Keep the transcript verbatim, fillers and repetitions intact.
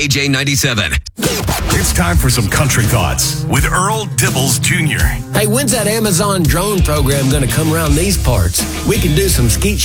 K J ninety-seven. It's time for some country thoughts with Earl Dibbles Junior Hey, when's that Amazon drone program going to come around these parts? We can do some skeet